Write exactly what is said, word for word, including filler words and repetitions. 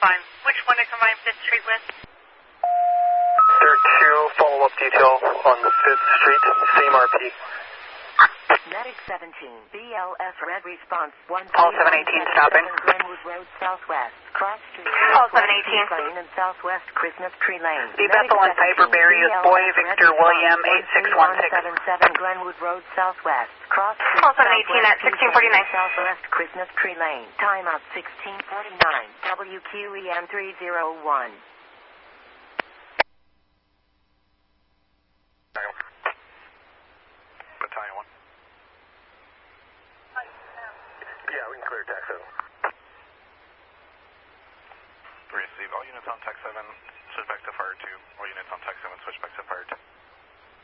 fine. Which one to combine fifth Street with? There two follow-up detail on the fifth Street, same R P. Medic seventeen, B L S red response one. Paul seven eighteen stopping. Glenwood Road Southwest, Cross Street. Paul seven eighteen. Lane and Southwest Christmas Tree Lane. The Bethel and Piper Berry is Boy Victor William eight six one six. seven seven Glenwood Road Southwest, Cross Street. Paul seven eighteen at sixteen forty-nine. Southwest Christmas Tree Lane. Timeout sixteen forty-nine. W Q E M three zero one. Battalion one. Yeah, we can clear Tech seven. Receive all units on Tech seven.